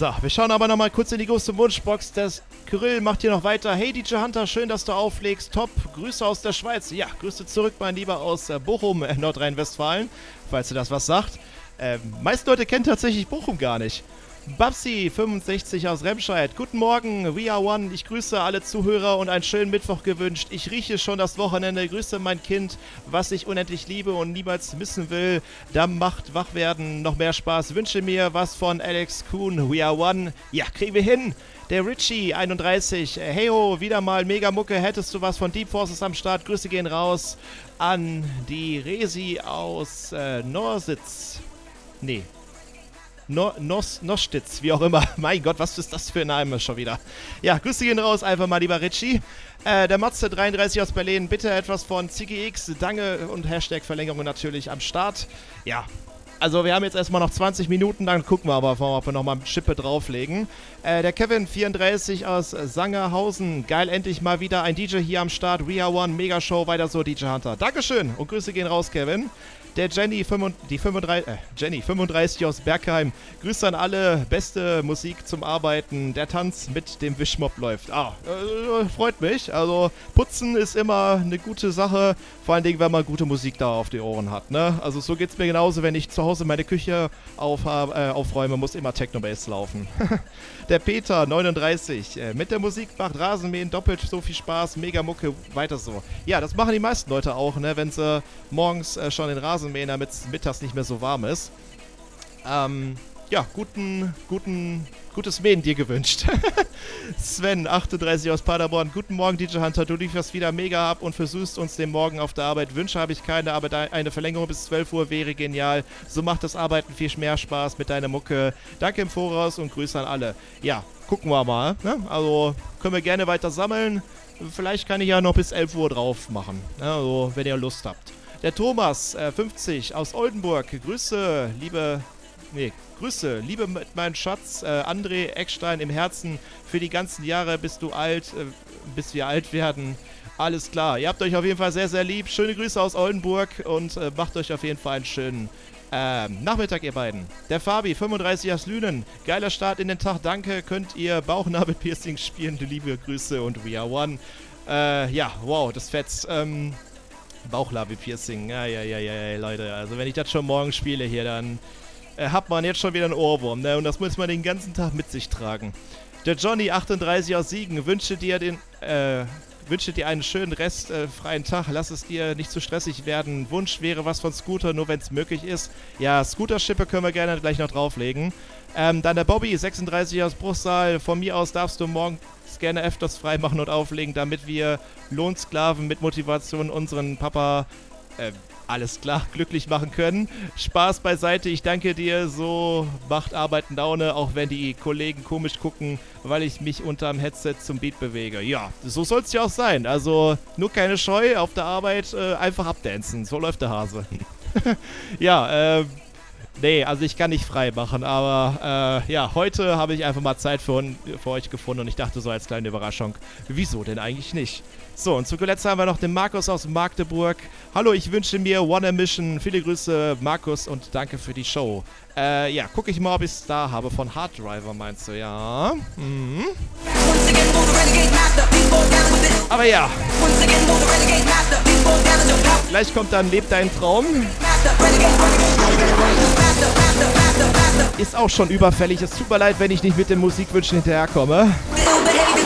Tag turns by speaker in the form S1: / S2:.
S1: So, wir schauen aber nochmal kurz in die große Wunschbox. Das Kyrill macht hier noch weiter. Hey DJ Hunter, schön, dass du auflegst. Top, Grüße aus der Schweiz. Ja, Grüße zurück, mein Lieber, aus Bochum, Nordrhein-Westfalen, falls du das was sagt. Meisten Leute kennen tatsächlich Bochum gar nicht. Babsi, 65 aus Remscheid. Guten Morgen, We Are One. Ich grüße alle Zuhörer und einen schönen Mittwoch gewünscht. Ich rieche schon das Wochenende. Grüße mein Kind, was ich unendlich liebe und niemals missen will. Da macht Wachwerden noch mehr Spaß. Wünsche mir was von Alex Kuhn, We Are One. Ja, kriegen wir hin. Der Richie, 31. Hey ho, wieder mal mega Mucke. Hättest du was von Deep Forces am Start? Grüße gehen raus an die Resi aus Norsitz. Nee. Nostitz, wie auch immer. Mein Gott, was ist das für ein Name schon wieder? Ja, Grüße gehen raus, einfach mal, lieber Richie. Der Matze, 33 aus Berlin, bitte etwas von CGX, Danke und Hashtag Verlängerung natürlich am Start. Ja, also wir haben jetzt erstmal noch 20 Minuten, dann gucken wir aber, ob wir nochmal eine Schippe drauflegen. Der Kevin, 34 aus Sangerhausen, geil, endlich mal wieder ein DJ hier am Start. We Are One, Megashow, weiter so, DJ Hunter. Dankeschön und Grüße gehen raus, Kevin. Der Jenny, 35 aus Bergheim. Grüße an alle, beste Musik zum Arbeiten. Der Tanz mit dem Wischmopp läuft. Freut mich. Also putzen ist immer eine gute Sache. Vor allen Dingen, wenn man gute Musik da auf die Ohren hat. Ne? Also so geht's mir genauso, wenn ich zu Hause meine Küche aufräume, muss immer Techno-Bass laufen. Der Peter, 39. Mit der Musik macht Rasenmähen doppelt so viel Spaß. Mega Mucke, weiter so. Ja, das machen die meisten Leute auch, ne? Wenn sie morgens schon den Rasen mähen, damit es mittags nicht mehr so warm ist. Ja, gutes Mähen dir gewünscht. Sven, 38 aus Paderborn. Guten Morgen, DJ Hunter. Du lieferst wieder mega ab und versüßt uns den Morgen auf der Arbeit. Wünsche habe ich keine, aber eine Verlängerung bis 12 Uhr wäre genial. So macht das Arbeiten viel mehr Spaß mit deiner Mucke. Danke im Voraus und Grüße an alle. Ja, gucken wir mal. Ne? Also können wir gerne weiter sammeln. Vielleicht kann ich ja noch bis 11 Uhr drauf machen. Ne? Also, wenn ihr Lust habt. Der Thomas, 50, aus Oldenburg. Grüße, liebe mein Schatz, André Eckstein im Herzen für die ganzen Jahre, bis wir alt werden. Alles klar, ihr habt euch auf jeden Fall sehr, sehr lieb. Schöne Grüße aus Oldenburg und macht euch auf jeden Fall einen schönen Nachmittag, ihr beiden. Der Fabi, 35 aus Lünen. Geiler Start in den Tag, danke. Könnt ihr Bauchnabelpiercing spielen? Liebe Grüße und We Are One. Ja, wow, das fetzt. Bauchnabelpiercing, ja, Leute. Also wenn ich das schon morgen spiele hier, dann hat man jetzt schon wieder einen Ohrwurm, ne? Und das muss man den ganzen Tag mit sich tragen. Der Johnny, 38 aus Siegen, wünsche dir einen schönen restfreien Tag. Lass es dir nicht zu stressig werden. Wunsch wäre was von Scooter, nur wenn es möglich ist. Ja, Scooter-Schippe können wir gerne gleich noch drauflegen. Dann der Bobby, 36 aus Bruchsal. Von mir aus darfst du morgen gerne öfters freimachen und auflegen, damit wir Lohnsklaven mit Motivation unseren Papa, alles klar, glücklich machen können. Spaß beiseite, ich danke dir, so macht Arbeiten Laune, auch wenn die Kollegen komisch gucken, weil ich mich unterm Headset zum Beat bewege. Ja, so soll es ja auch sein, also nur keine Scheu auf der Arbeit, einfach abdancen, so läuft der Hase. Ja, nee, also ich kann nicht frei machen, aber ja, heute habe ich einfach mal Zeit für euch gefunden und ich dachte so als kleine Überraschung, wieso denn eigentlich nicht? So, und zu zuletzt haben wir noch den Markus aus Magdeburg. Hallo, ich wünsche mir One Mission. Viele Grüße, Markus, und danke für die Show. Ja, gucke ich mal, ob ich es da habe. Von Hard Driver meinst du, ja? Mhm. Aber ja. Gleich kommt dann Leb deinen Traum. Ist auch schon überfällig. Es tut mir leid, wenn ich nicht mit den Musikwünschen hinterherkomme.